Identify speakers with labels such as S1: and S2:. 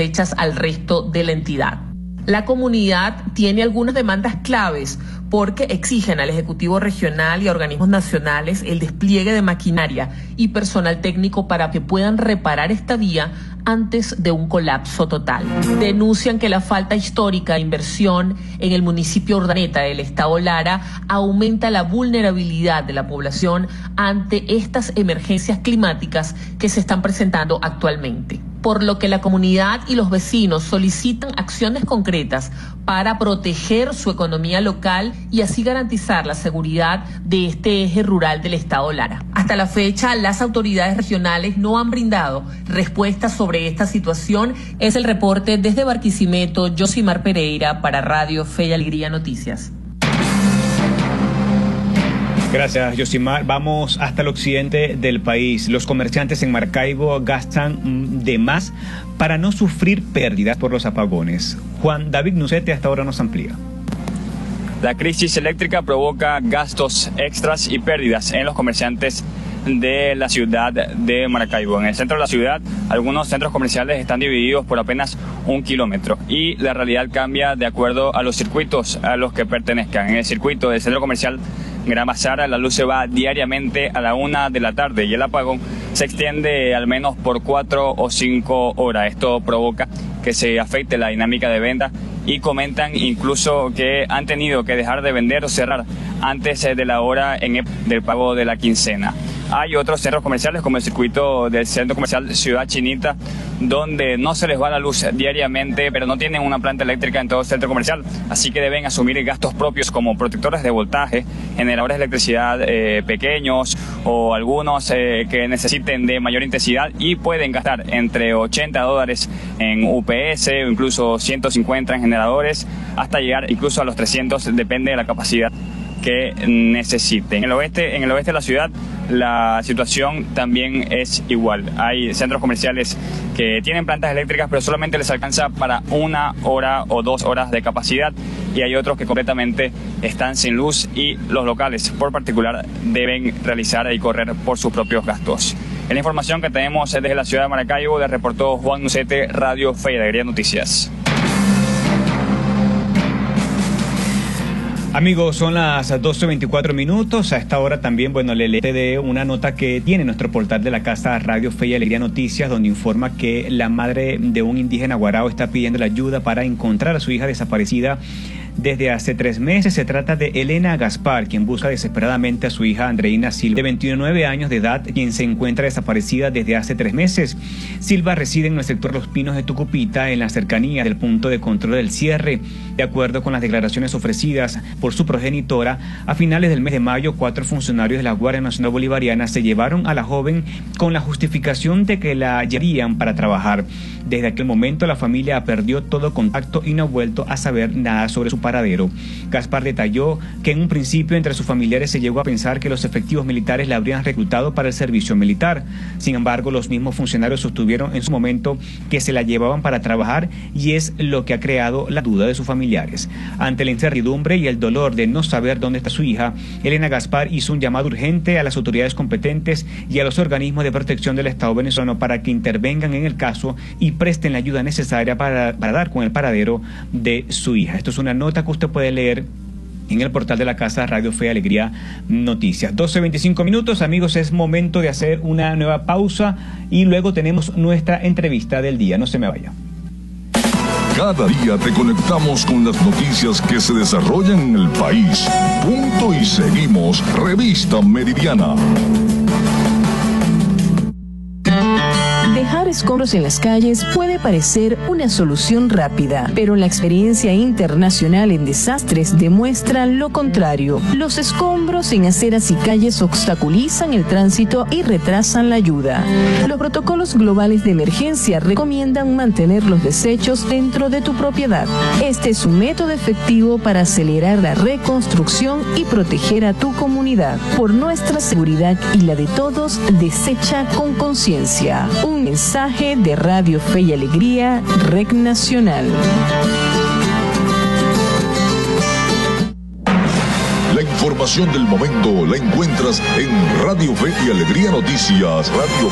S1: cosechas al resto de la entidad. La comunidad tiene algunas demandas claves porque exigen al Ejecutivo Regional y a organismos nacionales el despliegue de maquinaria y personal técnico para que puedan reparar esta vía antes de un colapso total. Denuncian que la falta histórica de inversión en el municipio Urdaneta del estado Lara aumenta la vulnerabilidad de la población ante estas emergencias climáticas que se están presentando actualmente, por lo que la comunidad y los vecinos solicitan acciones concretas para proteger su economía local y así garantizar la seguridad de este eje rural del estado Lara. Hasta la fecha, las autoridades regionales no han brindado respuestas sobre esta situación. Es el reporte desde Barquisimeto, Yosimar Pereira para Radio Fe y Alegría Noticias.
S2: Gracias, Yosimar. Vamos hasta el occidente del país. Los comerciantes en Maracaibo gastan de más para no sufrir pérdidas por los apagones. Juan David Nucete hasta ahora nos amplía.
S3: La crisis eléctrica provoca gastos extras y pérdidas en los comerciantes de la ciudad de Maracaibo. En el centro de la ciudad, algunos centros comerciales están divididos por apenas 1 kilómetro y la realidad cambia de acuerdo a los circuitos a los que pertenezcan. En el circuito del centro comercial Gran Bazar, la luz se va diariamente a la 1 de la tarde y el apagón se extiende al menos por 4 o 5 horas. Esto provoca que se afecte la dinámica de venta y comentan incluso que han tenido que dejar de vender o cerrar antes de la hora del pago de la quincena. Hay otros centros comerciales como el circuito del centro comercial Ciudad Chinita, donde no se les va la luz diariamente, pero no tienen una planta eléctrica en todo el centro comercial, así que deben asumir gastos propios como protectores de voltaje, generadores de electricidad pequeños o algunos que necesiten de mayor intensidad y pueden gastar entre $80 en UPS o incluso 150 en generadores hasta llegar incluso a los 300, depende de la capacidad que necesiten. En el oeste de la ciudad la situación también es igual. Hay centros comerciales que tienen plantas eléctricas pero solamente les alcanza para 1 hora o 2 horas de capacidad y hay otros que completamente están sin luz y los locales por particular deben realizar y correr por sus propios gastos. En la información que tenemos desde la ciudad de Maracaibo, le reportó Juan Nucete, Radio Fe y Alegría Noticias.
S2: Amigos, son las 12:24. A esta hora también, le leo de una nota que tiene nuestro portal de la casa Radio Fe y Alegría Noticias, donde informa que la madre de un indígena guarao está pidiendo la ayuda para encontrar a su hija desaparecida desde hace 3 meses. Se trata de Elena Gaspar, quien busca desesperadamente a su hija Andreina Silva, de 29 años de edad, quien se encuentra desaparecida desde hace 3 meses. Silva reside en el sector Los Pinos de Tucupita, en la cercanía del punto de control del cierre. De acuerdo con las declaraciones ofrecidas por su progenitora, a finales del mes de mayo, 4 funcionarios de la Guardia Nacional Bolivariana se llevaron a la joven con la justificación de que la llevarían para trabajar. Desde aquel momento la familia perdió todo contacto y no ha vuelto a saber nada sobre su paradero. Gaspar detalló que en un principio entre sus familiares se llegó a pensar que los efectivos militares la habrían reclutado para el servicio militar. Sin embargo, los mismos funcionarios sostuvieron en su momento que se la llevaban para trabajar y es lo que ha creado la duda de sus familiares. Ante la incertidumbre y el dolor de no saber dónde está su hija, Elena Gaspar hizo un llamado urgente a las autoridades competentes y a los organismos de protección del Estado venezolano para que intervengan en el caso y presten la ayuda necesaria para dar con el paradero de su hija. Esto es una nota que usted puede leer en el portal de la casa Radio Fe y Alegría Noticias. 12:25, amigos, es momento de hacer una nueva pausa y luego tenemos nuestra entrevista del día. No se me vaya.
S4: Cada día te conectamos con las noticias que se desarrollan en el país. Punto y seguimos. Revista Meridiana.
S5: Dejar escombros en las calles puede parecer una solución rápida, pero la experiencia internacional en desastres demuestra lo contrario. Los escombros en aceras y calles obstaculizan el tránsito y retrasan la ayuda. Los protocolos globales de emergencia recomiendan mantener los desechos dentro de tu propiedad. Este es un método efectivo para acelerar la reconstrucción y proteger a tu comunidad. Por nuestra seguridad y la de todos, desecha con conciencia. Un mensaje de Radio Fe y Alegría, Red Nacional.
S4: La información del momento la encuentras en Radio Fe y Alegría Noticias. Radio